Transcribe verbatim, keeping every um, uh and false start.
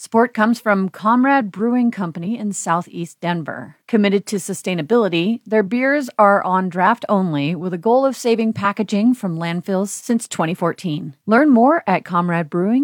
Support comes from Comrade Brewing Company in Southeast Denver. Committed to sustainability, their beers are on draft only with a goal of saving packaging from landfills since twenty fourteen. Learn more at comrade brewing